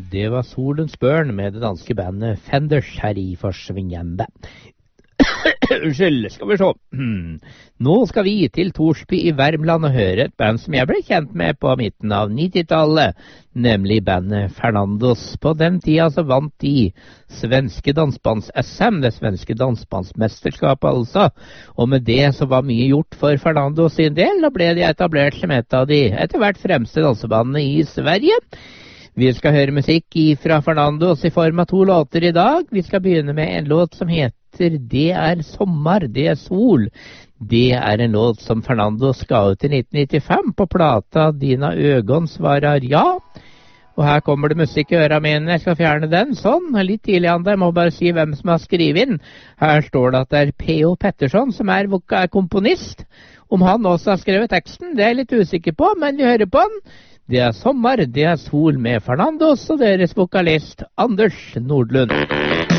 Det var Solens børn med det danske bandet Fenders her i Forsvingende. Unnskyld, skal vi se. Nå skal vi til Torsby i Värmland og høre et band som jeg ble kjent med på midten av 90-tallet, nemlig bandet Fernandos. På den tida så vant de svenske dansbands-SM, det svenske dansbandsmesterskapet altså, og med det så var mye gjort for Fernando sin del, og ble de etablert som et av de etter hvert fremste dansebandene i Sverige. Vi skal høre musikk fra Fernandos i form av 2 låter i dag. Vi skal begynne med en låt som heter Det er sommer, det er sol. Det er en låt som Fernandos ga ut i 1995 på plata Dina øgon svarar ja. Og her kommer det musikk i øra mine. Jeg skal fjerne den sånn, litt tidlig an. Jeg må bare si hvem som har skrevet inn. Her står det at det er P.O. Pettersson som er komponist. Om han også har skrevet teksten, det er jeg litt usikker på, men vi hører på den. Det er sommer, det er sol med Fernandos og deres vokalist Anders Nordlund.